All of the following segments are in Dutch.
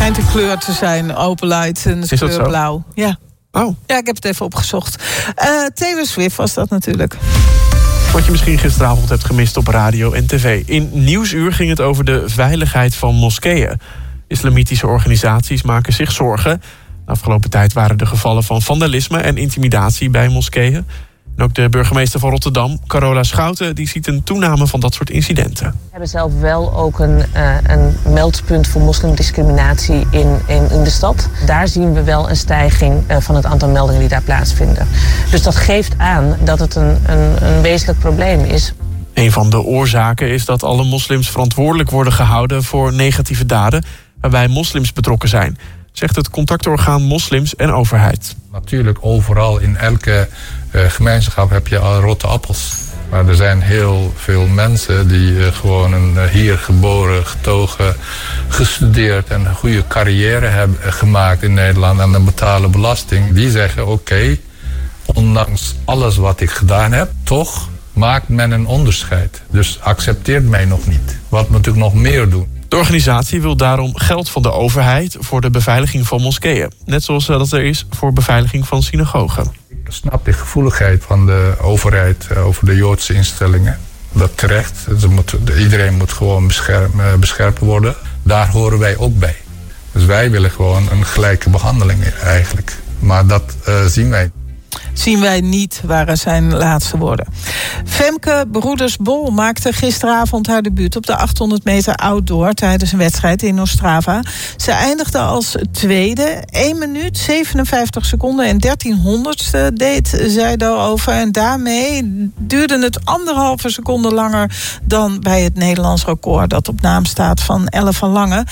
schijnt een kleur te zijn, Open Light, en de kleur blauw. Ja. Oh. Ja, ik heb het even opgezocht. Taylor Swift was dat natuurlijk. Wat je misschien gisteravond hebt gemist op radio en tv. In Nieuwsuur ging het over de veiligheid van moskeeën. Islamitische organisaties maken zich zorgen. De afgelopen tijd waren er gevallen van vandalisme en intimidatie bij moskeeën. En ook de burgemeester van Rotterdam, Carola Schouten, die ziet een toename van dat soort incidenten. We hebben zelf wel ook een meldpunt voor moslimdiscriminatie in de stad. Daar zien we wel een stijging van het aantal meldingen die daar plaatsvinden. Dus dat geeft aan dat het een wezenlijk probleem is. Een van de oorzaken is dat alle moslims verantwoordelijk worden gehouden voor negatieve daden waarbij moslims betrokken zijn, zegt het contactorgaan Moslims en Overheid. Natuurlijk, overal in elke gemeenschap heb je al rotte appels. Maar er zijn heel veel mensen die gewoon een hier geboren, getogen, gestudeerd en een goede carrière hebben gemaakt in Nederland en dan betalen belasting. Die zeggen oké, ondanks alles wat ik gedaan heb, toch maakt men een onderscheid. Dus accepteert mij nog niet. Wat we natuurlijk nog meer doen. De organisatie wil daarom geld van de overheid voor de beveiliging van moskeeën. Net zoals dat er is voor beveiliging van synagogen. Ik snap de gevoeligheid van de overheid over de Joodse instellingen. Dat terecht. Iedereen moet gewoon beschermd worden. Daar horen wij ook bij. Dus wij willen gewoon een gelijke behandeling eigenlijk. Maar dat zien wij. Zien wij niet, waren zijn laatste woorden. Femke Broeders-Bol maakte gisteravond haar debuut op de 800 meter outdoor tijdens een wedstrijd in Ostrava. Ze eindigde als tweede. 1 minuut, 57 seconden en 1300ste deed zij daarover. En daarmee duurde het 1,5 seconde langer dan bij het Nederlands record dat op naam staat van Elle van Lange.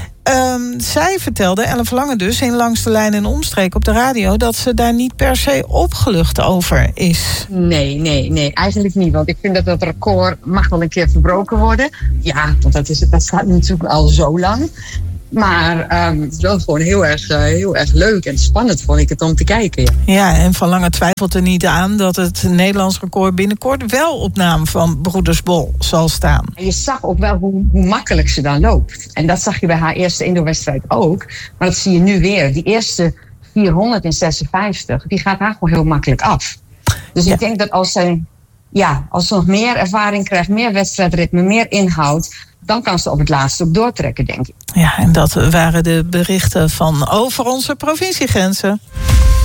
Zij vertelde, Elle van Lange dus, in Langs de Lijn en Omstreek op de radio, dat ze daar niet per se opgelucht over is. Nee, eigenlijk niet. Want ik vind dat record mag wel een keer verbroken worden. Ja, want dat staat natuurlijk al zo lang. Maar het is wel gewoon heel erg leuk en spannend, vond ik het, om te kijken. Ja, en Van Lange twijfelt er niet aan dat het Nederlands record binnenkort wel op naam van Broeders-Bol zal staan. Je zag ook wel hoe makkelijk ze dan loopt. En dat zag je bij haar eerste indoorwedstrijd ook. Maar dat zie je nu weer. Die eerste 456, die gaat haar gewoon heel makkelijk af. Dus ik denk dat als ze nog meer ervaring krijgt, meer wedstrijdritme, meer inhoud, dan kan ze op het laatste ook doortrekken, denk ik. Ja, en dat waren de berichten van over onze provinciegrenzen.